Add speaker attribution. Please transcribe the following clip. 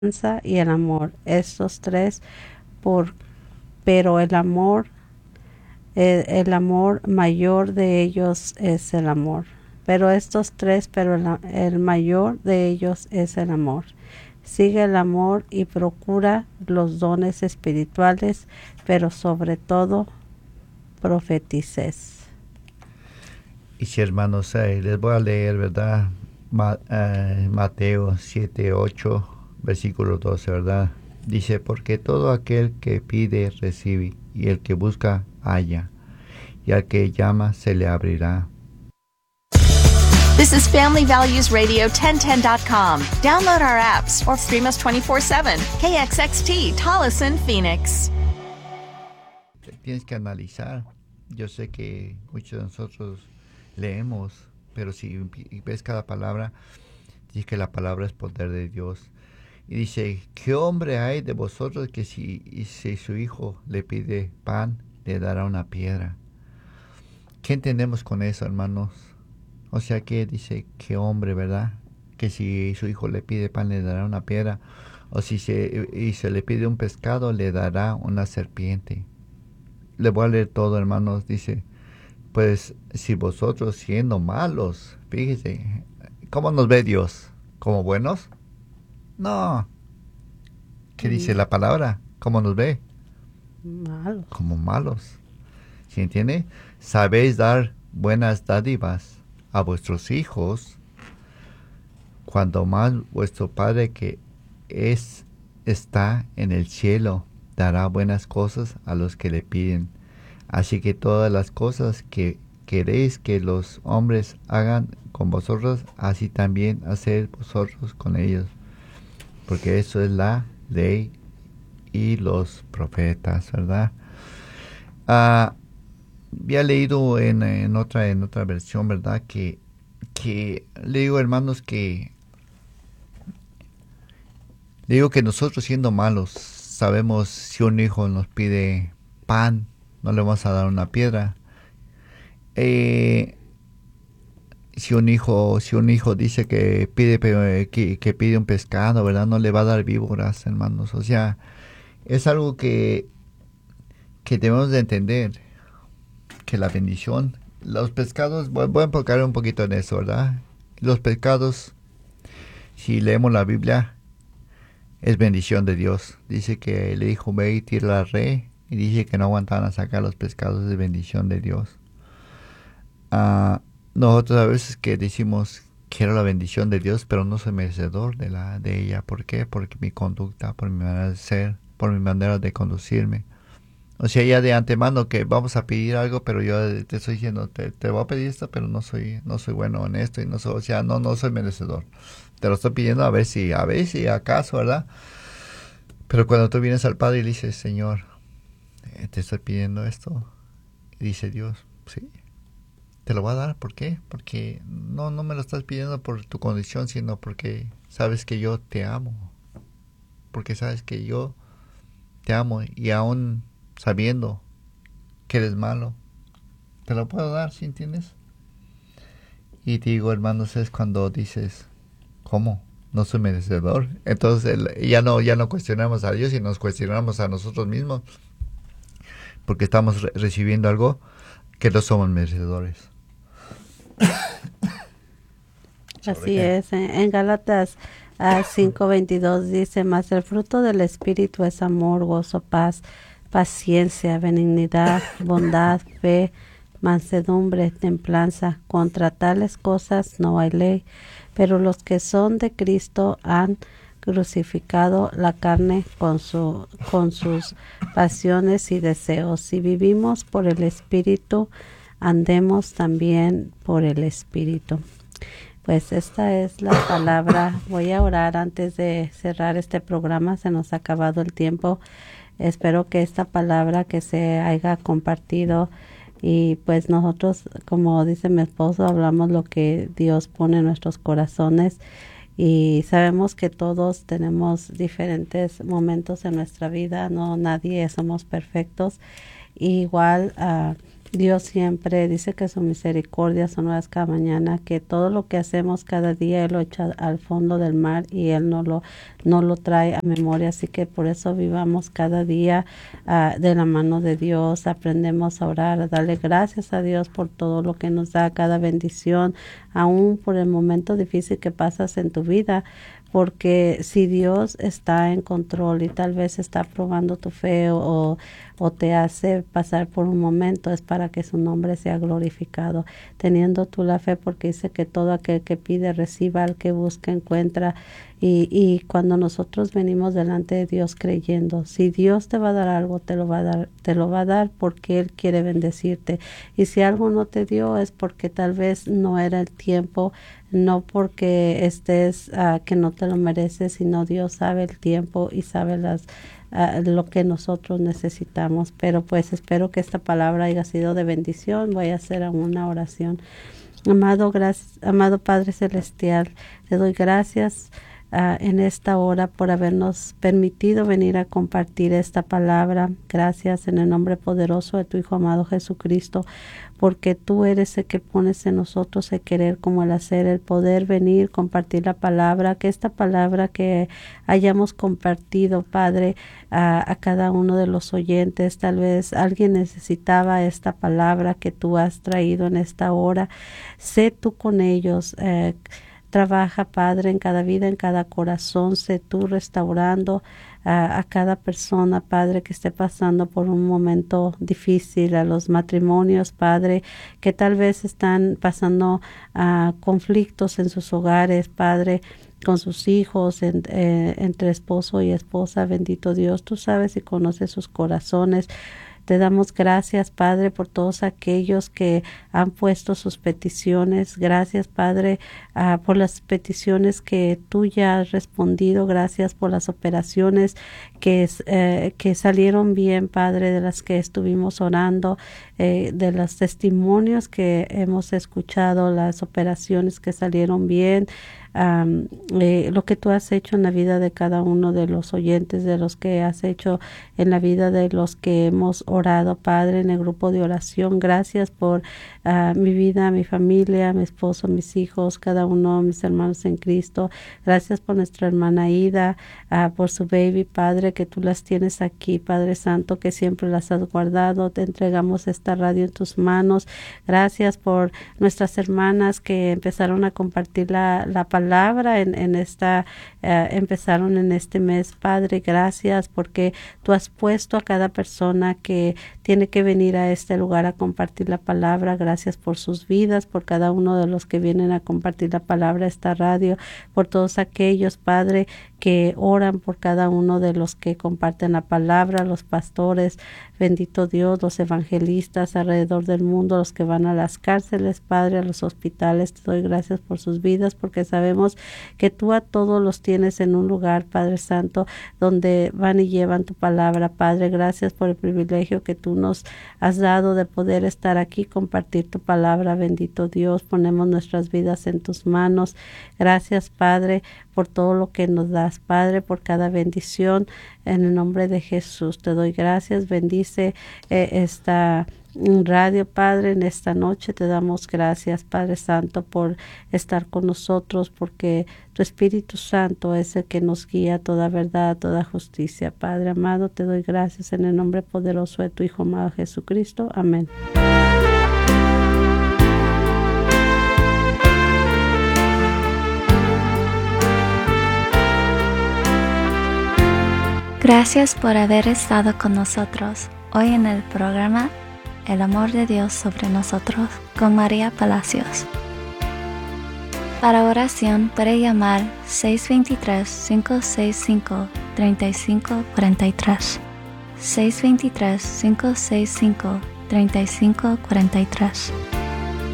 Speaker 1: y el amor. Estos tres, por, pero el amor mayor de ellos es el amor. Pero estos tres, pero el mayor de ellos es el amor. Sigue el amor y procura los dones espirituales, pero sobre todo profetices.
Speaker 2: Y si hermanos, les voy a leer, ¿verdad? Mateo 7:8, versículo 12, ¿verdad? Dice, porque todo aquel que pide, recibe, y el que busca, halla, y al que llama, se le abrirá.
Speaker 3: This is Family Values Radio 1010.com. Download our apps or stream us 24/7. KXXT, Tolleson, Phoenix.
Speaker 2: Tienes que analizar. Yo sé que muchos de nosotros leemos, pero si ves cada palabra, dice que la palabra es poder de Dios. Y dice, ¿qué hombre hay de vosotros que si su hijo le pide pan, le dará una piedra? ¿Qué entendemos con eso, hermanos? O sea que dice, ¿qué hombre, verdad? Que si su hijo le pide pan, le dará una piedra. O si se le pide un pescado, le dará una serpiente. Le voy a leer todo, hermanos. Dice, pues si vosotros siendo malos, fíjese, ¿cómo nos ve Dios? ¿Como buenos? No. ¿Qué dice la palabra? ¿Cómo nos ve?
Speaker 1: Malos.
Speaker 2: Como malos. ¿Sí entiende? Sabéis dar buenas dádivas a vuestros hijos, cuando más vuestro Padre que está en el cielo dará buenas cosas a los que le piden. Así que todas las cosas que queréis que los hombres hagan con vosotros, así también haced vosotros con ellos, porque eso es la ley y los profetas, ¿verdad? Había leído en otra versión, ¿verdad? Que le digo, hermanos, que nosotros siendo malos sabemos, si un hijo nos pide pan, no le vamos a dar una piedra. Si un hijo dice que pide un pescado, ¿verdad? No le va a dar víboras, hermanos. O sea, es algo que debemos de entender, que la bendición, los pescados, voy a enfocar un poquito en eso, ¿verdad? Los pescados, si leemos la Biblia, es bendición de Dios. Dice que le dijo, ve y tira la red, y dice que no aguantaban a sacar los pescados, de bendición de Dios. Nosotros a veces que decimos, quiero la bendición de Dios, pero no soy merecedor de ella. ¿Por qué? Porque mi conducta, por mi manera de ser, por mi manera de conducirme. O sea, ya de antemano que vamos a pedir algo, pero yo te estoy diciendo, te voy a pedir esto, pero no soy bueno en esto, y no soy, o sea, no soy merecedor. Te lo estoy pidiendo a ver si acaso, ¿verdad? Pero cuando tú vienes al Padre y le dices, Señor, te estoy pidiendo esto, y dice Dios, sí, te lo voy a dar. ¿Por qué? Porque no me lo estás pidiendo por tu condición, sino porque sabes que yo te amo. Porque sabes que yo te amo, y aún sabiendo que eres malo, te lo puedo dar, ¿sí entiendes? Y te digo, hermanos, es cuando dices, ¿cómo? No soy merecedor. Entonces ya no cuestionamos a Dios, y nos cuestionamos a nosotros mismos, porque estamos recibiendo algo que no somos merecedores.
Speaker 1: Así es. En Gálatas 5:22 dice, mas el fruto del Espíritu es amor, gozo, paz, paciencia, benignidad, bondad, fe, mansedumbre, templanza. Contra tales cosas no hay ley. Pero los que son de Cristo han crucificado la carne con sus pasiones y deseos. Si vivimos por el Espíritu, andemos también por el Espíritu. Pues esta es la palabra. Voy a orar antes de cerrar este programa. Se nos ha acabado el tiempo. Espero que esta palabra que se haya compartido, y pues nosotros, como dice mi esposo, hablamos lo que Dios pone en nuestros corazones, y sabemos que todos tenemos diferentes momentos en nuestra vida. No, nadie somos perfectos. Igual Dios siempre dice que su misericordia son nuevas cada mañana, que todo lo que hacemos cada día Él lo echa al fondo del mar y Él no lo trae a memoria. Así que por eso vivamos cada día de la mano de Dios, aprendemos a orar, a darle gracias a Dios por todo lo que nos da, cada bendición, aún por el momento difícil que pasas en tu vida. Porque si Dios está en control y tal vez está probando tu fe o te hace pasar por un momento, es para que su nombre sea glorificado. Teniendo tú la fe, porque dice que todo aquel que pide reciba, al que busca encuentra. Y cuando nosotros venimos delante de Dios creyendo, si Dios te va a dar algo, te lo va a dar porque Él quiere bendecirte. Y si algo no te dio es porque tal vez no era el tiempo, no porque estés que no te lo mereces, sino Dios sabe el tiempo y sabe lo que nosotros necesitamos. Pero pues espero que esta palabra haya sido de bendición. Voy a hacer una oración. Amado Padre Celestial, te doy gracias en esta hora por habernos permitido venir a compartir esta palabra. Gracias en el nombre poderoso de tu Hijo amado Jesucristo, porque tú eres el que pones en nosotros el querer como el hacer, el poder venir, compartir la palabra, que esta palabra que hayamos compartido, Padre, a cada uno de los oyentes, tal vez alguien necesitaba esta palabra que tú has traído en esta hora. Sé tú con ellos, trabaja, Padre, en cada vida, en cada corazón. Sé tú restaurando a cada persona, Padre, que esté pasando por un momento difícil, a los matrimonios, Padre, que tal vez están pasando conflictos en sus hogares, Padre, con sus hijos, entre esposo y esposa. Bendito Dios, tú sabes y conoces sus corazones. Te damos gracias, Padre, por todos aquellos que han puesto sus peticiones. Gracias, Padre, por las peticiones que tú ya has respondido. Gracias por las operaciones que salieron bien, Padre, de las que estuvimos orando, de los testimonios que hemos escuchado, las operaciones que salieron bien. Lo que tú has hecho en la vida de cada uno de los oyentes, de los que has hecho en la vida de los que hemos orado, Padre, en el grupo de oración. Gracias por mi vida, mi familia, mi esposo, mis hijos, cada uno de mis hermanos en Cristo. Gracias por nuestra hermana Ida, por su baby, Padre, que tú las tienes aquí, Padre Santo, que siempre las has guardado. Te entregamos esta radio en tus manos. Gracias por nuestras hermanas que empezaron a compartir la palabra empezaron en este mes, Padre. Gracias porque tú has puesto a cada persona que tiene que venir a este lugar a compartir la palabra. Gracias por sus vidas, por cada uno de los que vienen a compartir la palabra, esta radio, por todos aquellos, Padre, que oran por cada uno de los que comparten la palabra, los pastores, bendito Dios, los evangelistas alrededor del mundo, los que van a las cárceles, Padre, a los hospitales. Te doy gracias por sus vidas, porque sabemos que tú a todos los tienes en un lugar, Padre Santo, donde van y llevan tu palabra, Padre. Gracias por el privilegio que tú nos has dado de poder estar aquí, compartir tu palabra, bendito Dios. Ponemos nuestras vidas en tus manos. Gracias, Padre, por todo lo que nos das, Padre, por cada bendición. En el nombre de Jesús te doy gracias. Bendice esta radio, Padre, en esta noche. Te damos gracias, Padre Santo, por estar con nosotros, porque tu Espíritu Santo es el que nos guía a toda verdad, a toda justicia. Padre amado, te doy gracias en el nombre poderoso de tu Hijo amado Jesucristo. Amén.
Speaker 4: Gracias por haber estado con nosotros hoy en el programa El amor de Dios sobre nosotros con María Palacios. Para oración puede llamar 623-565-3543. 623-565-3543.